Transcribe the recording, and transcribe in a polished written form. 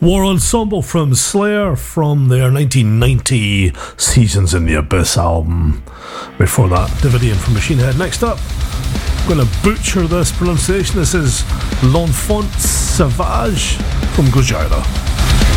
War Ensemble from Slayer from their 1990 Seasons in the Abyss album. Before that, Davidian from Machine Head. Next up, I'm going to butcher this pronunciation. This is L'Enfant Sauvage from Gojira.